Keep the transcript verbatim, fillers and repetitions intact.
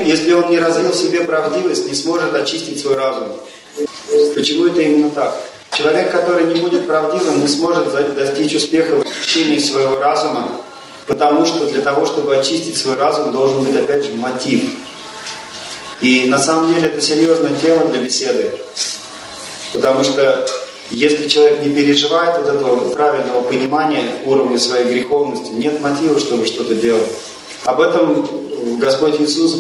если он не развил в себе правдивость, не сможет очистить свой разум. Почему это именно так? Человек, который не будет правдивым, не сможет достичь успеха в очищении своего разума, потому что для того, чтобы очистить свой разум, должен быть, опять же, мотив. И на самом деле это серьезная тема для беседы. Потому что если человек не переживает вот этого правильного понимания уровня своей греховности, нет мотива, чтобы что-то делать. Об этом Господь Иисус